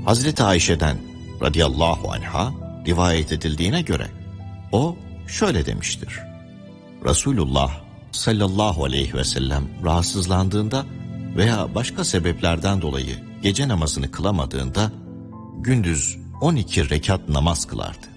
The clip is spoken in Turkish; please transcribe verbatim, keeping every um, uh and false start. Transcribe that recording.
Hazreti Ayşe'den radıyallahu anha rivayet edildiğine göre o şöyle demiştir: Resulullah sallallahu aleyhi ve sellem rahatsızlandığında veya başka sebeplerden dolayı gece namazını kılamadığında gündüz on iki rekat namaz kılardı.